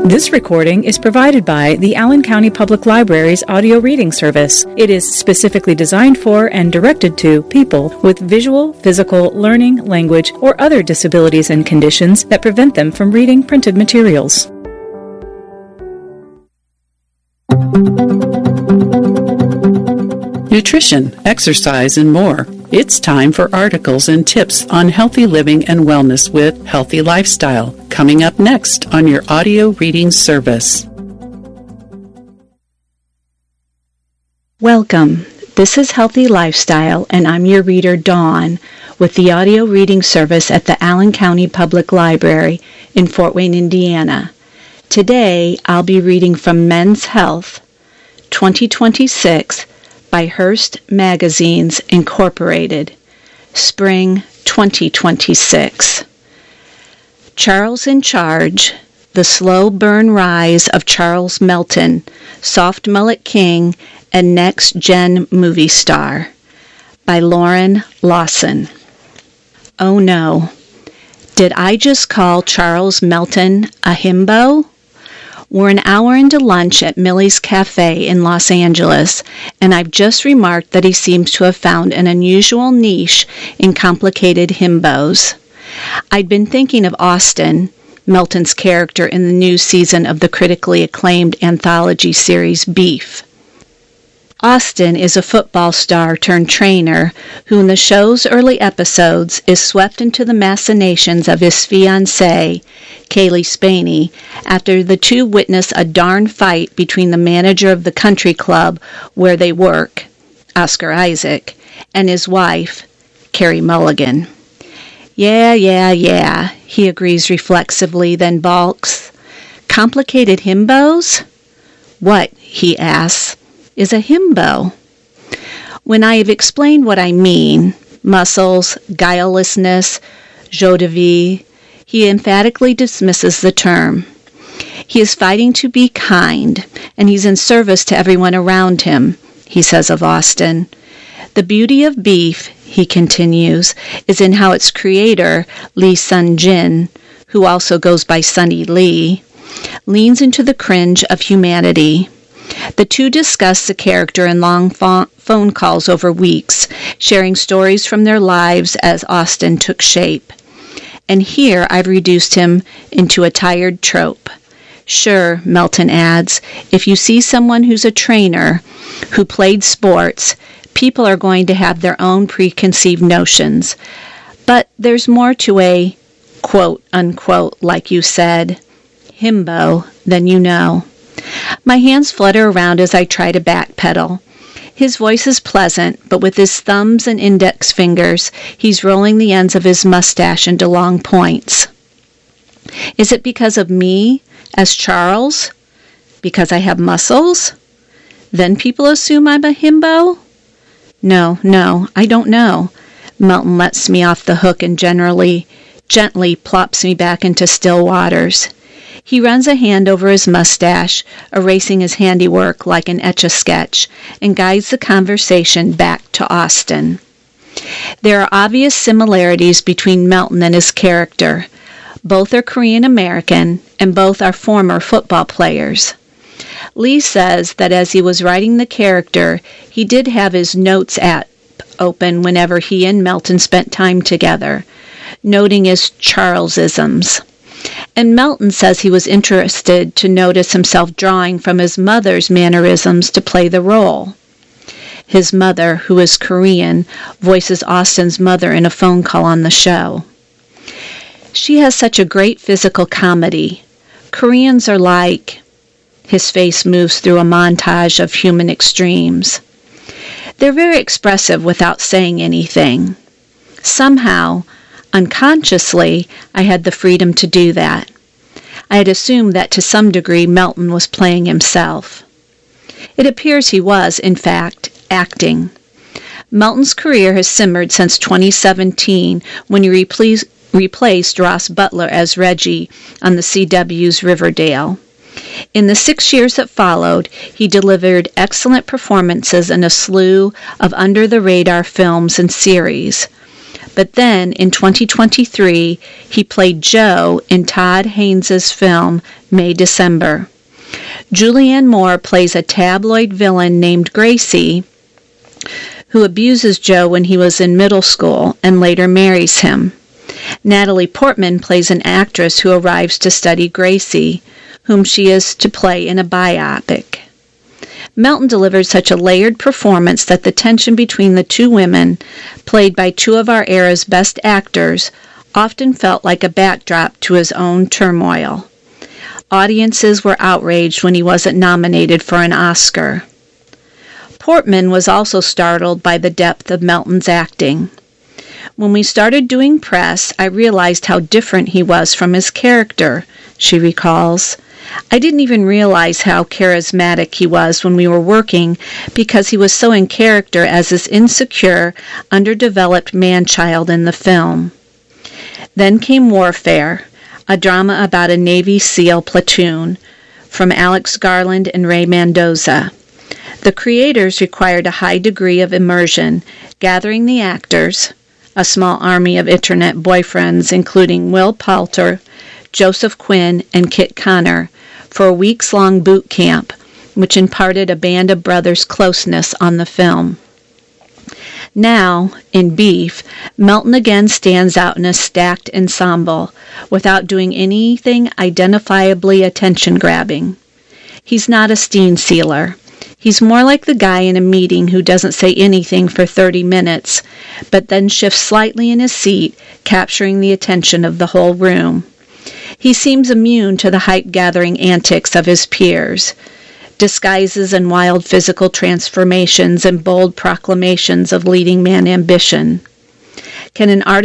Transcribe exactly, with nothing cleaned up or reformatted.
This recording is provided by the Allen County Public Library's audio reading service. It is specifically designed for and directed to people with visual, physical, learning, language, or other disabilities and conditions that prevent them from reading printed materials. Nutrition, exercise, and more. It's time for articles and tips on healthy living and wellness with Healthy Lifestyle, coming up next on your audio reading service. Welcome. This is Healthy Lifestyle, and I'm your reader, Dawn, with the audio reading service at the Allen County Public Library in Fort Wayne, Indiana. Today, I'll be reading from Men's Health, twenty twenty-six, by Hearst Magazines, Incorporated, Spring twenty twenty-six. Charles in Charge, The Slow Burn Rise of Charles Melton, Soft Mullet King and Next Gen Movie Star, by Lauren Lawson. Oh no, did I just call Charles Melton a himbo? We're an hour into lunch at Millie's Cafe in Los Angeles, and I've just remarked that he seems to have found an unusual niche in complicated himbos. I'd been thinking of Austin, Melton's character in the new season of the critically acclaimed anthology series Beef. Austin is a football star turned trainer who in the show's early episodes is swept into the machinations of his fiancée, Kaylee Spaney, after the two witness a darn fight between the manager of the country club where they work, Oscar Isaac, and his wife, Carey Mulligan. Yeah, yeah, yeah, he agrees reflexively, then balks. Complicated himbos? What, he asks, is a himbo? When I have explained what I mean, muscles, guilelessness, joie de vivre, he emphatically dismisses the term. He is fighting to be kind, and he's in service to everyone around him, he says of Austin. The beauty of Beef, he continues, is in how its creator, Lee Sun-jin, who also goes by Sunny Lee, leans into the cringe of humanity. The two discuss the character in long phone calls over weeks, sharing stories from their lives as Austin took shape. And here I've reduced him into a tired trope. Sure, Melton adds, if you see someone who's a trainer, who played sports, people are going to have their own preconceived notions. But there's more to a, quote, unquote, like you said, himbo than you know. My hands flutter around as I try to backpedal. His voice is pleasant, but with his thumbs and index fingers, he's rolling the ends of his mustache into long points. Is it because of me, as Charles? Because I have muscles? Then people assume I'm a himbo? No, no, I don't know. Melton lets me off the hook and generally, gently plops me back into still waters. He runs a hand over his mustache, erasing his handiwork like an etch-a-sketch, and guides the conversation back to Austin. There are obvious similarities between Melton and his character. Both are Korean American, and both are former football players. Lee says that as he was writing the character, he did have his notes app open whenever he and Melton spent time together, noting his Charlesisms. And Melton says he was interested to notice himself drawing from his mother's mannerisms to play the role. His mother, who is Korean, voices Austin's mother in a phone call on the show. She has such a great physical comedy. Koreans are like... His face moves through a montage of human extremes. They're very expressive without saying anything. Somehow, unconsciously, I had the freedom to do that. I had assumed that to some degree Melton was playing himself. It appears he was, in fact, acting. Melton's career has simmered since twenty seventeen when he repl- replaced Ross Butler as Reggie on the C W's Riverdale. In the six years that followed, he delivered excellent performances in a slew of under-the-radar films and series. But then, in twenty twenty-three, he played Joe in Todd Haynes' film May-December. Julianne Moore plays a tabloid villain named Gracie, who abuses Joe when he was in middle school and later marries him. Natalie Portman plays an actress who arrives to study Gracie, whom she is to play in a biopic. Melton delivered such a layered performance that the tension between the two women, played by two of our era's best actors, often felt like a backdrop to his own turmoil. Audiences were outraged when he wasn't nominated for an Oscar. Portman was also startled by the depth of Melton's acting. When we started doing press, I realized how different he was from his character, she recalls. I didn't even realize how charismatic he was when we were working because he was so in character as this insecure, underdeveloped man-child in the film. Then came Warfare, a drama about a Navy SEAL platoon, from Alex Garland and Ray Mendoza. The creators required a high degree of immersion, gathering the actors, a small army of internet boyfriends including Will Poulter, Joseph Quinn, and Kit Connor, for a weeks-long boot camp, which imparted a band of brothers' closeness on the film. Now, in Beef, Melton again stands out in a stacked ensemble, without doing anything identifiably attention-grabbing. He's not a scene sealer. He's more like the guy in a meeting who doesn't say anything for thirty minutes, but then shifts slightly in his seat, capturing the attention of the whole room. He seems immune to the hype-gathering antics of his peers. Disguises and wild physical transformations and bold proclamations of leading man ambition. Can an artist